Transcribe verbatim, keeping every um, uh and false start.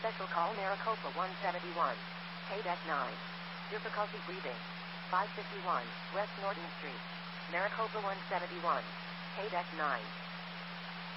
Special call Maricopa one seventy-one. K-Deck nine. Difficulty breathing. five fifty-one, West Norton Street. Maricopa one seventy-one. K-Deck nine.